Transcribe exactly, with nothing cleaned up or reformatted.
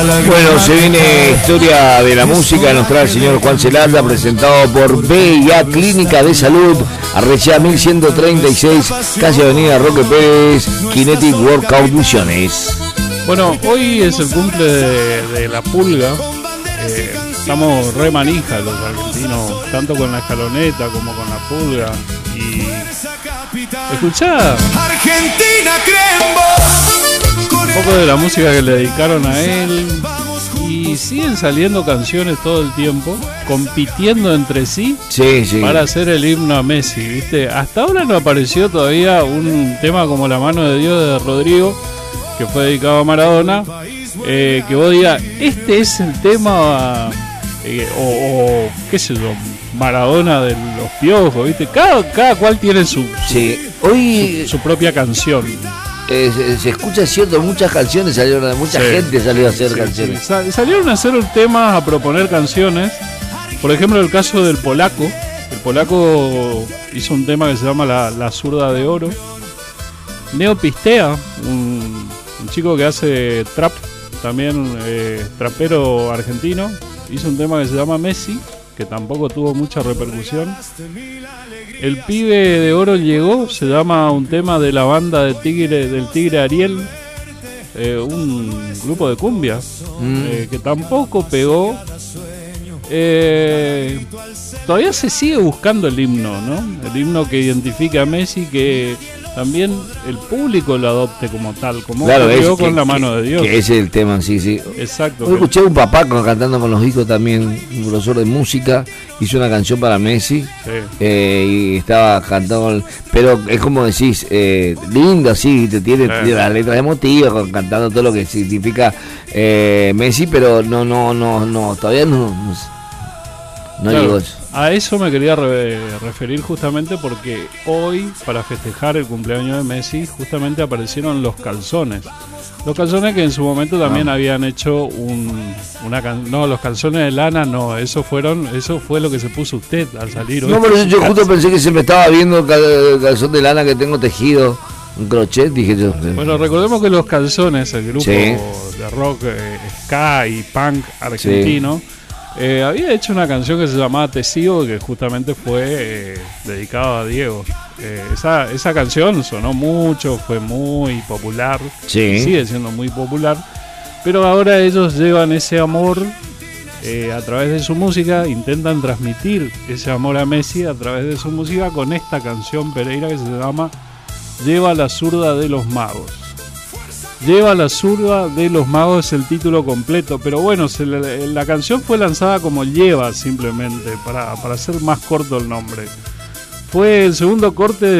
Bueno, se viene Historia de la Música, nos trae el señor Juan Celada, presentado por B y A Clínica de Salud, Arrechea mil ciento treinta y seis, calle Avenida Roque Pérez, Kinetic Workout Misiones. Bueno, hoy es el cumple de, de la Pulga. Eh, estamos re manija los argentinos, tanto con la escaloneta como con la Pulga. Y escuchá Argentina creen un poco de la música que le dedicaron a él. Y siguen saliendo canciones todo el tiempo, compitiendo entre sí, sí, sí. para hacer el himno a Messi, ¿viste? Hasta ahora no apareció todavía un tema como La Mano de Dios de Rodrigo, que fue dedicado a Maradona, eh, que vos digas, este es el tema, eh, o, o qué sé yo, Maradona de los Piojos, ¿viste? Cada, cada cual tiene su, su, sí. Hoy, su, su propia canción. Eh, se, se escucha cierto, muchas canciones salieron, mucha sí. gente salió a hacer sí, canciones. Sí. Sal, salieron a hacer temas, a proponer canciones. Por ejemplo, el caso del Polaco. El Polaco hizo un tema que se llama La, la Zurda de Oro. Neo Pistea, un, un chico que hace trap, también eh, trapero argentino, hizo un tema que se llama Messi, que tampoco tuvo mucha repercusión. El Pibe de Oro llegó, se llama un tema de la banda de Tigre, del Tigre Ariel, eh, un grupo de cumbia, mm. eh, que tampoco pegó. Eh, todavía se sigue buscando el himno, ¿no? El himno que identifique a Messi, que también el público lo adopte como tal, como claro, ocurrió con que, la mano de Dios. Que ese es el tema, sí, sí. Exacto. Hoy escuché a un papá con, cantando con los hijos también, un profesor de música, hizo una canción para Messi, sí. eh, y estaba cantando, pero es como decís, eh, lindo así, te tiene, sí. tiene las letras emotivas, cantando todo lo que significa eh, Messi, pero no, no, no, no, todavía no, no, no claro. llegó eso. A eso me quería re- referir justamente porque hoy, para festejar el cumpleaños de Messi, justamente aparecieron los calzones. Los calzones que en su momento también ah. habían hecho un, una can- no, los calzones de lana no, eso fueron, eso fue lo que se puso usted al salir. No, pero yo justo pensé que se me estaba viendo el cal- calzón de lana que tengo tejido, un crochet, dije yo. Bueno, recordemos que los calzones, el grupo sí. de rock, eh, ska y punk argentino, sí. Eh, había hecho una canción que se llamaba Tesigo, que justamente fue eh, dedicada a Diego. Eh, esa, esa canción sonó mucho, fue muy popular, sí. sigue siendo muy popular, pero ahora ellos llevan ese amor eh, a través de su música, intentan transmitir ese amor a Messi a través de su música con esta canción Pereira que se llama Lleva la Zurda de los Magos. Lleva la Zurda de los Magos es el título completo, pero bueno, se le, la canción fue lanzada como Lleva simplemente, para, para hacer más corto el nombre. Fue el segundo corte de